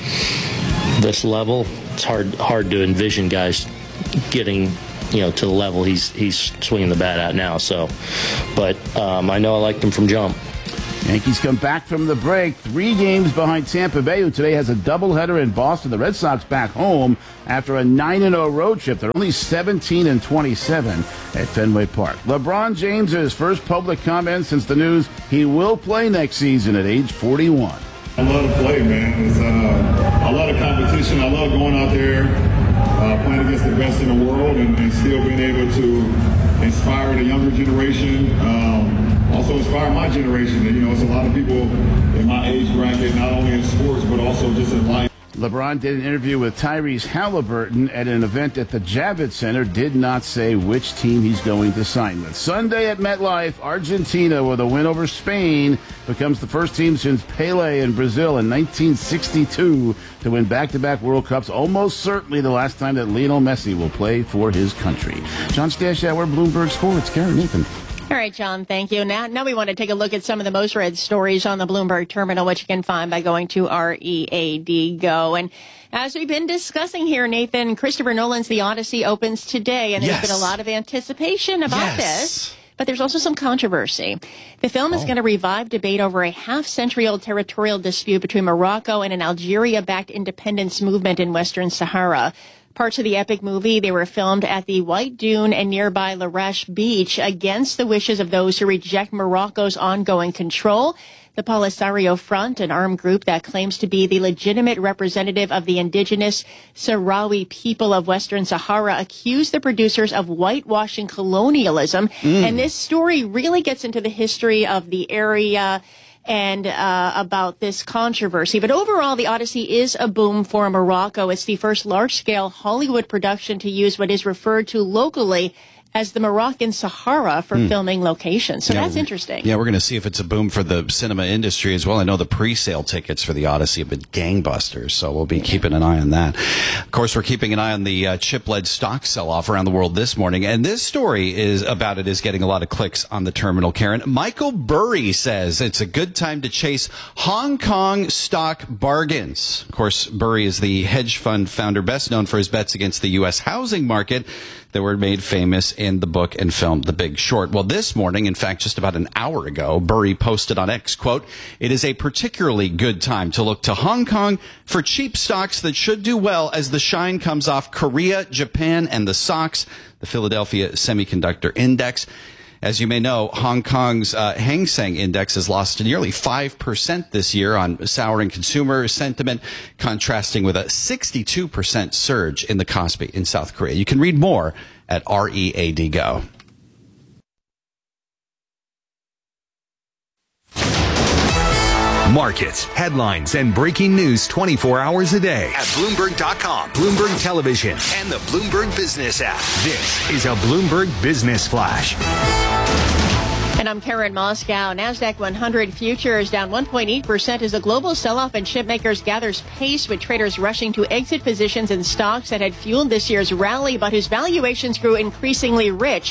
this level? It's hard hard to envision guys getting, you know, to the level he's he's swinging the bat at now. So, but um, I know I liked him from jump. Yankees come back from the break, three games behind Tampa Bay, who today has a doubleheader in Boston. The Red Sox back home after a nine and oh road trip. They're only seventeen and twenty-seven at Fenway Park. LeBron James' first public comment since the news he will play next season at age forty-one. I love to play, man. It's, uh, a lot of competition. I love going out there, uh, playing against the best in the world, and, and still being able to inspire the younger generation. Um, Also inspire my generation. You know, it's a lot of people in my age bracket, not only in sports, but also just in life. LeBron did an interview with Tyrese Halliburton at an event at the Javits Center. Did not say which team he's going to sign with. Sunday at MetLife, Argentina, with a win over Spain, becomes the first team since Pele in Brazil in nineteen sixty-two to win back-to-back World Cups. Almost certainly the last time that Lionel Messi will play for his country. John Stashower, Bloomberg Sports. Karen Nathan. All right, John, thank you. Now, now we want to take a look at some of the most read stories on the Bloomberg Terminal, which you can find by going to R E A D Go. And as we've been discussing here, Nathan, Christopher Nolan's The Odyssey opens today, and there's Yes. been a lot of anticipation about Yes. this. But there's also some controversy. The film is Oh. going to revive debate over a half-century-old territorial dispute between Morocco and an Algeria-backed independence movement in Western Sahara. Parts of the epic movie, they were filmed at the White Dune and nearby Larache Beach against the wishes of those who reject Morocco's ongoing control. The Polisario Front, an armed group that claims to be the legitimate representative of the indigenous Sahrawi people of Western Sahara, accused the producers of whitewashing colonialism. Mm. And this story really gets into the history of the area and uh, about this controversy. But overall, The Odyssey is a boom for Morocco. It's the first large-scale Hollywood production to use what is referred to locally as the Moroccan Sahara for Hmm. filming locations. So Yeah, that's we- interesting. Yeah, we're going to see if it's a boom for the cinema industry as well. I know the pre-sale tickets for The Odyssey have been gangbusters, so we'll be keeping an eye on that. Of course, we're keeping an eye on the uh, chip-led stock sell-off around the world this morning, and this story is about it is getting a lot of clicks on the terminal, Karen. Michael Burry says it's a good time to chase Hong Kong stock bargains. Of course, Burry is the hedge fund founder best known for his bets against the U S housing market that were made famous in the book and film The Big Short. Well, this morning, in fact, just about an hour ago, Burry posted on X, quote, "It is a particularly good time to look to Hong Kong for cheap stocks that should do well as the shine comes off Korea, Japan, and the S O X, the Philadelphia Semiconductor Index." As you may know, Hong Kong's uh, Hang Seng Index has lost nearly five percent this year on souring consumer sentiment, contrasting with a sixty-two percent surge in the Kospi in South Korea. You can read more at R E A D Go. Markets, headlines, and breaking news twenty-four hours a day at Bloomberg dot com, Bloomberg Television, and the Bloomberg Business app. This is a Bloomberg Business Flash. And I'm Karen Moscow. NASDAQ one hundred futures down one point eight percent as the global sell-off in chip makers gathers pace, with traders rushing to exit positions in stocks that had fueled this year's rally, but whose valuations grew increasingly rich.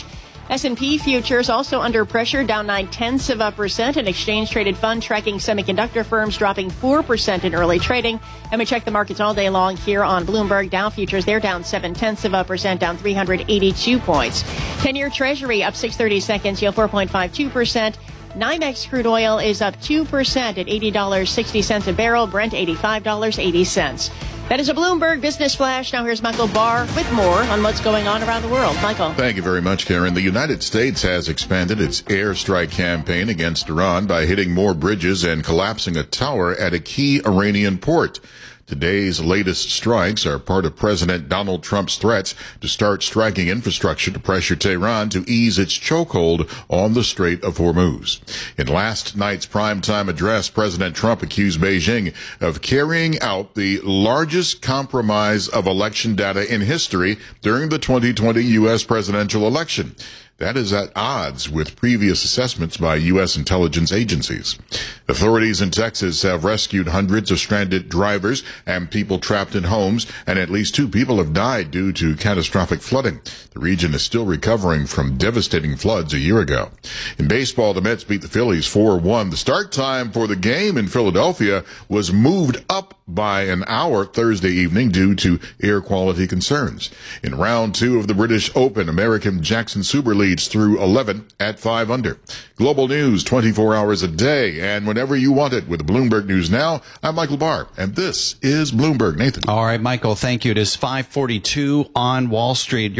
S and P futures also under pressure, down nine tenths of a percent. An exchange-traded fund tracking semiconductor firms dropping four percent in early trading. And we check the markets all day long here on Bloomberg. Dow futures, they're down seven tenths of a percent, down three hundred eighty-two points. ten-year Treasury up six thirty seconds, yield four point five two percent. NYMEX crude oil is up two percent at eighty dollars and sixty cents a barrel. Brent eighty-five dollars and eighty cents. That is a Bloomberg Business Flash. Now here's Michael Barr with more on what's going on around the world. Michael. Thank you very much, Karen. The United States has expanded its airstrike campaign against Iran by hitting more bridges and collapsing a tower at a key Iranian port. Today's latest strikes are part of President Donald Trump's threats to start striking infrastructure to pressure Tehran to ease its chokehold on the Strait of Hormuz. In last night's primetime address, President Trump accused Beijing of carrying out the largest compromise of election data in history during the twenty twenty U S presidential election. That is at odds with previous assessments by U S intelligence agencies. Authorities in Texas have rescued hundreds of stranded drivers and people trapped in homes, and at least two people have died due to catastrophic flooding. The region is still recovering from devastating floods a year ago. In baseball, the Mets beat the Phillies four one. The start time for the game in Philadelphia was moved up by an hour Thursday evening due to air quality concerns. In round two of the British Open, American Jackson Suber leads through eleven at five under. Global news twenty-four hours a day and whenever you want it with Bloomberg News Now. I'm Michael Barr, and this is Bloomberg. Nathan. All right, Michael, thank you. It is five forty-two on Wall Street.